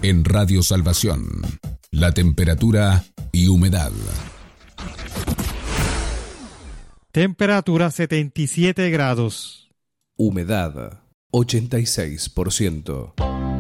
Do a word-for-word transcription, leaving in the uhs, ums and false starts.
En Radio Salvación, la temperatura y humedad. Temperatura setenta y siete grados. Humedad ochenta y seis por ciento.